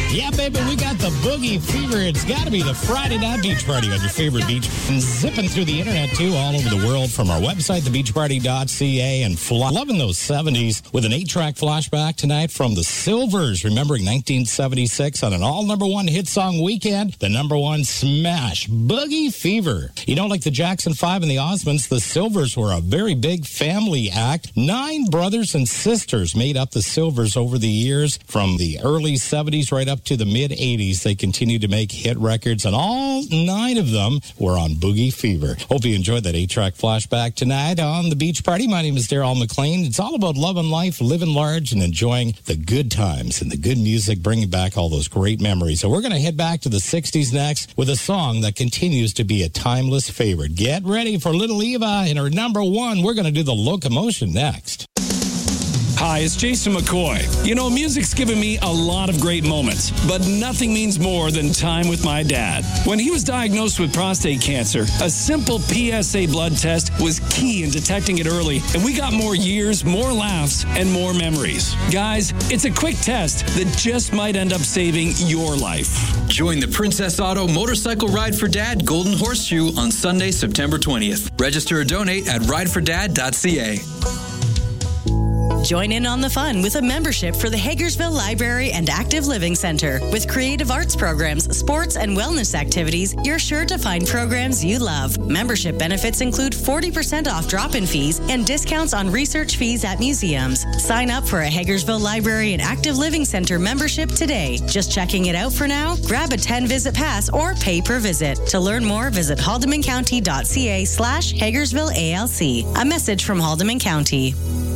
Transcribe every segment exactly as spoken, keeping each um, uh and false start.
Yeah, baby, we got the boogie fever. It's got to be the Friday night beach party on your favorite beach. And zipping through the internet, too, all over the world from our website, the beach party dot c a. And fly- loving those seventies with an eight-track flashback tonight from the Silvers. Remembering nineteen seventy-six on an all-number one hit song weekend, the number one smash, Boogie Fever. You know, like the Jackson Five and the Osmonds, the Silvers were a very big family act. Nine brothers and sisters made up the Silvers over the years. From the early seventies right up to the mid-eighties, they continued to make hit records, and all nine of them were on Boogie Fever. Hope you enjoyed that eight-track flashback tonight on the Beach Party. My name is Daryl McLean. It's all about loving life, living large, and enjoying the good times and the good music, bringing back all those great memories. So we're going to head back to the sixties next with a song that continues to be a timeless favorite. Get ready for Little Eva and her number one. We're going to do the Locomotion next. Hi, it's Jason McCoy. You know, music's given me a lot of great moments, but nothing means more than time with my dad. When he was diagnosed with prostate cancer, a simple P S A blood test was key in detecting it early, and we got more years, more laughs, and more memories. Guys, it's a quick test that just might end up saving your life. Join the Princess Auto Motorcycle Ride for Dad Golden Horseshoe on Sunday, September twentieth. Register or donate at ride for dad dot c a. Join in on the fun with a membership for the Hagersville Library and Active Living Center. With creative arts programs, sports, and wellness activities, you're sure to find programs you love. Membership benefits include forty percent off drop-in fees and discounts on research fees at museums. Sign up for a Hagersville Library and Active Living Center membership today. Just checking it out for now? Grab a ten-visit pass or pay per visit. To learn more, visit haldeman county dot c a slash Hagersville A L C. A message from Haldeman County.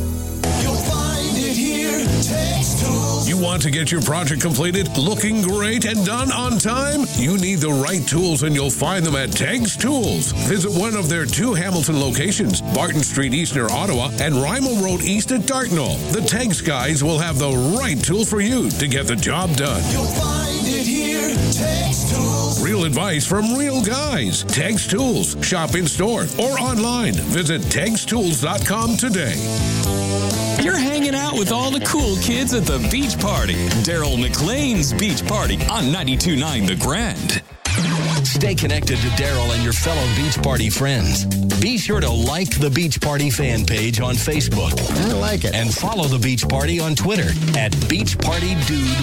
You want to get your project completed, looking great, and done on time? You need the right tools, and you'll find them at Tegs Tools. Visit one of their two Hamilton locations, Barton Street East near Ottawa and Rymel Road East at Dartnall. The Tegs guys will have the right tool for you to get the job done. You'll find it here, Tegs Tools. Real advice from real guys. Tegs Tools. Shop in store or online. Visit tegs tools dot com today. You're hanging out with all the cool kids at the Beach Party. Daryl McLean's Beach Party on ninety-two point nine The Grand. Stay connected to Daryl and your fellow Beach Party friends. Be sure to like the Beach Party fan page on Facebook. I like it. And follow the Beach Party on Twitter at Beach Party Dude